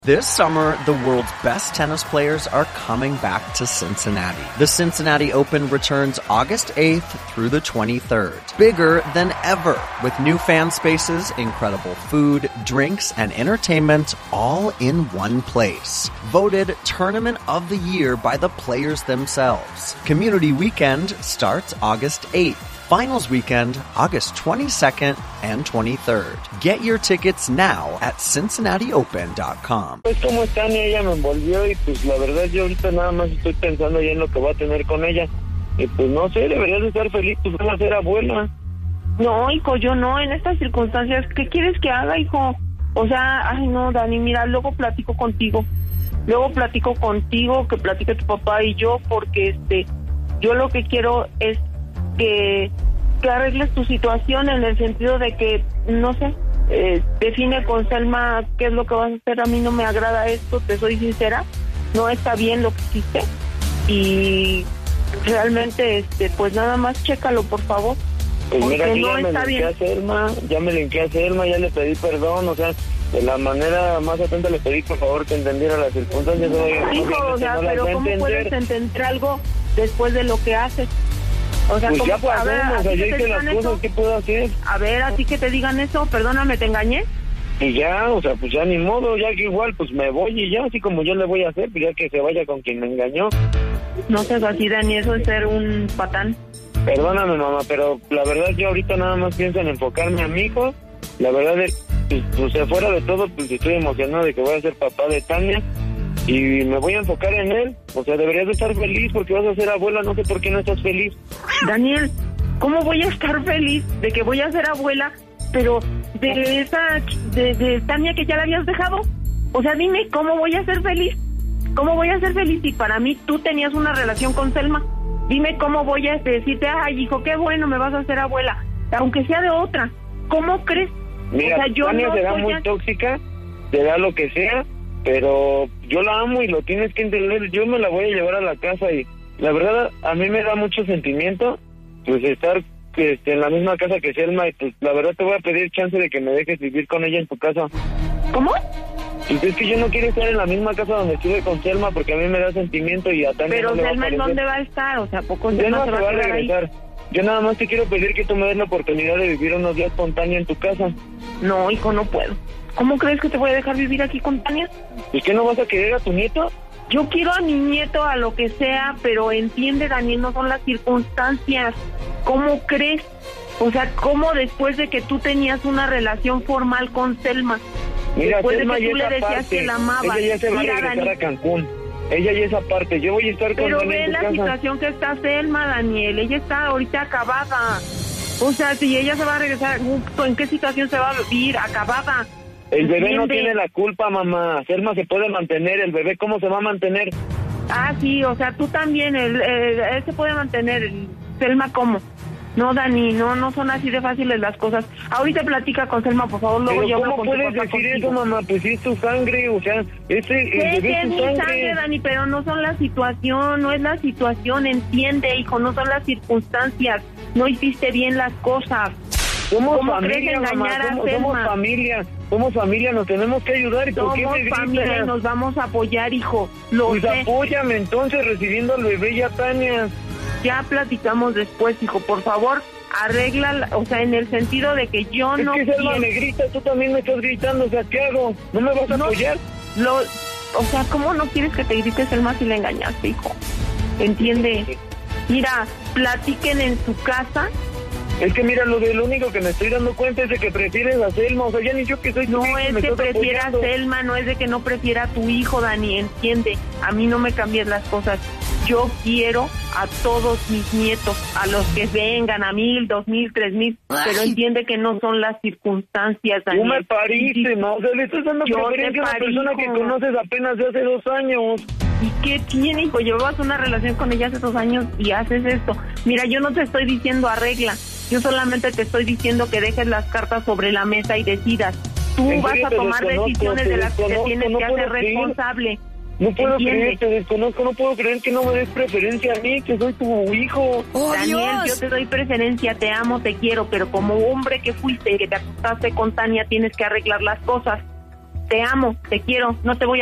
This summer, the world's best tennis players are coming back to Cincinnati. The Cincinnati Open returns August 8th through the 23rd. Bigger than ever, with new fan spaces, incredible food, drinks, and entertainment all in one place. Voted Tournament of the Year by the players themselves. Community Weekend starts August 8th. Finals Weekend, August 22nd and 23rd. Get your tickets now at CincinnatiOpen.com. Pues como Tania, ella me envolvió y pues la verdad yo ahorita nada más estoy pensando ya en lo que voy a tener con ella. Y pues no sé, deberías de estar feliz, pues vas a ser abuela. No, hijo, yo no, en estas circunstancias, ¿qué quieres que haga, hijo? O sea, ay no, Dani, mira, luego platico contigo. Que platique tu papá y yo, porque yo lo que quiero es que arregles tu situación en el sentido de que, no sé, define con Selma qué es lo que vas a hacer. A mí no me agrada esto, te soy sincera, no está bien lo que hiciste y realmente, pues nada más chécalo, por favor. Pues mira, que no ya me linké a Selma, ya le pedí perdón, o sea, de la manera más atenta le pedí por favor que entendiera las circunstancias. Hijo, o sea, pero ¿cómo puedes entender algo después de lo que haces? O sea, pues ya pasó, o sea, yo hice las cosas, eso? ¿qué puedo hacer? A ver, a ti que te digan eso, perdóname, ¿te engañé? Y ya, o sea, pues ya ni modo, ya que igual, pues me voy y ya, así como yo le voy a hacer, pues ya que se vaya con quien me engañó. No seas así, Dani, eso es ser un patán. Perdóname, mamá, pero la verdad yo ahorita nada más pienso en enfocarme a mi hijo. La verdad, pues fuera de todo, pues estoy emocionado de que voy a ser papá de Tania. Y me voy a enfocar en él. O sea, deberías de estar feliz porque vas a ser abuela. No sé por qué no estás feliz. Daniel, ¿cómo voy a estar feliz de que voy a ser abuela, pero de Tania que ya la habías dejado? O sea, dime, ¿cómo voy a ser feliz? ¿Cómo voy a ser feliz si para mí tú tenías una relación con Selma? Dime cómo voy a decirte, ay, hijo, qué bueno, me vas a hacer abuela, aunque sea de otra. ¿Cómo crees? Mira, o sea, yo Tania no será muy tóxica, te da lo que sea, pero yo la amo y lo tienes que entender. Yo me la voy a llevar a la casa y la verdad a mí me da mucho sentimiento pues estar en la misma casa que Selma y pues la verdad te voy a pedir chance de que me dejes vivir con ella en tu casa. ¿Cómo? Pues es que yo no quiero estar en la misma casa donde estuve con Selma porque a mí me da sentimiento y a Tania pero no Selma, ¿en dónde va a estar? O sea, ¿poco Selma no se va a quedar regresar ahí? Yo nada más te quiero pedir que tú me des la oportunidad de vivir unos días con Tania en tu casa. No, hijo, no puedo. ¿Cómo crees que te voy a dejar vivir aquí con Tania? ¿Es que no vas a querer a tu nieto? Yo quiero a mi nieto, a lo que sea, pero entiende, Daniel, no son las circunstancias. ¿Cómo crees? O sea, ¿cómo después de que tú tenías una relación formal con Selma? Mira, después Selma de que tú le decías aparte, que la amabas. ella ya se va a regresar Dani, a Cancún. Ella ya es aparte. Yo voy a estar con pero Tania ve en tu la casa. situación que está Selma, Daniel. Ella está ahorita acabada. O sea, si ella se va a regresar, ¿en qué situación se va a vivir? Acabada. El bebé no ¿Entiende? tiene la culpa, mamá. Selma se puede mantener. El bebé, ¿cómo se va a mantener? Ah, sí, o sea, tú también. Él se puede mantener. Selma, ¿cómo? No, Dani, no son así de fáciles las cosas. Ahorita platica con Selma, por favor, luego Pero yo hablo ¿cómo con tu puedes papá decir contigo. eso, mamá? Pues sí es tu sangre, o sea, el Sé bebé que es es tu mi sangre, Dani, pero no son la situación, no es la situación, entiende, hijo, no son las circunstancias, no hiciste bien las cosas. Somos ¿Cómo crees familia, mamá, engañar a somos Selma? somos familia, nos tenemos que ayudar. ¿Y por qué Somos me gritas? familia y nos vamos a apoyar, hijo, lo Pues sé. apóyame entonces recibiendo al bebé y a Tania. Ya platicamos después, hijo, por favor, arregla, o sea, en el sentido de que yo Es no que Selma quiero... me grita, tú también me estás gritando, o sea, ¿qué hago? ¿No me vas a apoyar? O sea, ¿cómo no quieres que te grites Selma si le engañaste, hijo? ¿Entiende? Mira, platiquen en su casa. Es que mira, lo único que me estoy dando cuenta es de que prefieres a Selma, o sea, ya ni yo que soy tu No hijo, es me que estás prefiera a apoyando. Selma, no es de que no prefiera a tu hijo, Dani, entiende. A mí no me cambies las cosas. Yo quiero a todos mis nietos, a los que vengan, a 1,000, 2,000, 3,000, pero entiende que no son las circunstancias, Dani. Tú me pariste, ma, o sea, le estás dando Yo preferencia a una te persona parijo. que conoces apenas de hace 2 años. ¿Y qué tiene, hijo? Llevabas una relación con ella hace 2 años y haces esto. Mira, yo no te estoy diciendo arregla. Yo solamente te estoy diciendo que dejes las cartas sobre la mesa y decidas. Tú ¿En vas serio a te tomar desconozco? decisiones Te de las que te desconozco, tienes no que puedo hacer creer. responsable. No puedo ¿Entiendes? creer, te desconozco, no puedo creer que no me des preferencia a mí, que soy tu hijo. ¡Oh, Daniel, Dios! yo te doy preferencia, te amo, te quiero, pero como hombre que fuiste y que te acostaste con Tania, tienes que arreglar las cosas. te amo, te quiero, no te voy